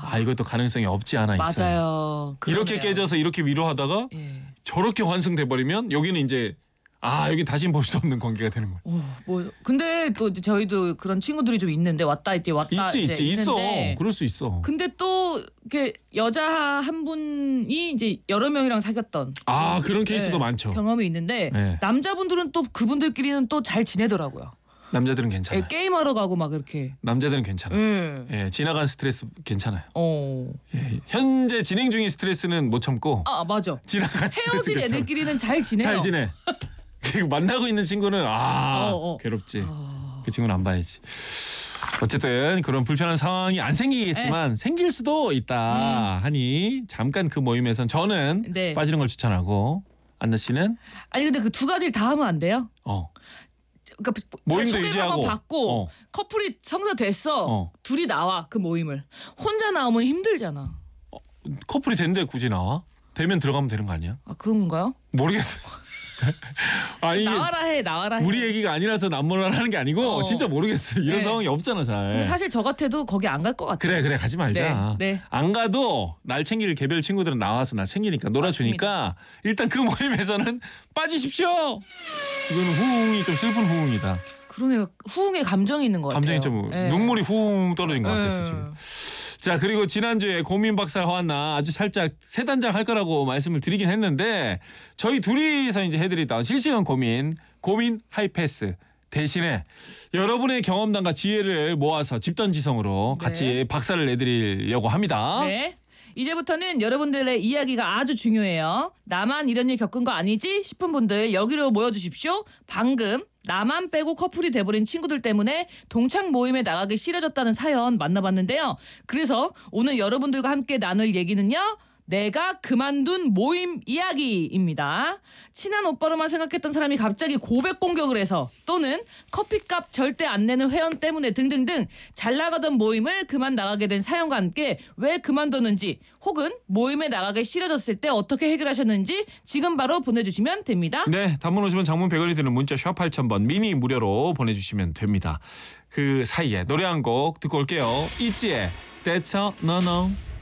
아 이것도 가능성이 없지 않아 있어요. 맞아요. 이렇게 그러네요. 깨져서 이렇게 위로하다가 예. 저렇게 완성돼 버리면 여기는 이제 여긴 다시는 볼 수 없는 관계가 되는 거예요. 뭐 근데 또 이제 저희도 그런 친구들이 좀 있는데 왔다 있지 이제 있어. 있는데 그럴 수 있어. 근데 또 이렇게 여자 한 분이 이제 여러 명이랑 사귀었던 그런 케이스도 예, 많죠. 경험이 있는데 네. 남자분들은 또 그분들끼리는 또 잘 지내더라고요. 남자들은 예, 괜찮아요. 게임하러 가고 막 이렇게. 남자들은 괜찮아요. 예. 예, 지나간 스트레스 괜찮아요. 어. 예, 현재 진행 중인 스트레스는 못 참고 맞아. 지나간 스트레스 헤어질 괜찮아. 애들끼리는 잘 지내요. 잘 지내. 그리고 만나고 있는 친구는 괴롭지. 그 친구는 안 봐야지. 어쨌든 그런 불편한 상황이 안 생기겠지만 생길 수도 있다 하니 잠깐 그 모임에선 저는 네. 빠지는 걸 추천하고 안나 씨는 아니 근데 그 두 가지를 다 하면 안 돼요? 그러니까 모임도 소개를 유지하고. 한번 받고 커플이 성사됐어. 둘이 나와 그 모임을. 혼자 나오면 힘들잖아. 커플이 된데 굳이 나와? 되면 들어가면 되는 거 아니야? 그런 건가요? 모르겠어. 아니 나와라 해. 우리 얘기가 아니라서 남모라는 게 아니고 진짜 모르겠어. 이런 네. 상황이 없잖아 잘. 근데 사실 저 같아도 거기 안 갈 것 같아요. 그래 가지 말자. 네. 안 가도 날 챙길 개별 친구들은 나와서 날 챙기니까 놀아주니까 일단 그 모임에서는 빠지십시오. 이거는 후흥이 좀 슬픈 후흥이다. 그러네요. 후흥의 감정이 있는 것 감정이 같아요. 좀 네. 눈물이 후흥 떨어진 것 같았어 네. 지금. 자 그리고 지난주에 고민 박살 화나 아주 살짝 세 단장 할 거라고 말씀을 드리긴 했는데 저희 둘이서 이제 해드리던 실시간 고민 하이패스 대신에 여러분의 경험담과 지혜를 모아서 집단지성으로 같이 박살을 내드리려고 합니다. 네. 이제부터는 여러분들의 이야기가 아주 중요해요. 나만 이런 일 겪은 거 아니지 싶은 분들 여기로 모여주십시오. 방금 나만 빼고 커플이 돼버린 친구들 때문에 동창 모임에 나가기 싫어졌다는 사연 만나봤는데요. 그래서 오늘 여러분들과 함께 나눌 얘기는요. 내가 그만둔 모임 이야기입니다. 친한 오빠로만 생각했던 사람이 갑자기 고백 공격을 해서 또는 커피값 절대 안 내는 회원 때문에 등등등 잘 나가던 모임을 그만 나가게 된 사연과 함께 왜 그만뒀는지 혹은 모임에 나가기 싫어졌을 때 어떻게 해결하셨는지 지금 바로 보내주시면 됩니다. 네, 단문 50원 장문 100원이 드는 문자 샵 8000번 미니 무료로 보내주시면 됩니다. 그 사이에 노래 한 곡 듣고 올게요. 있지의 That's a No No.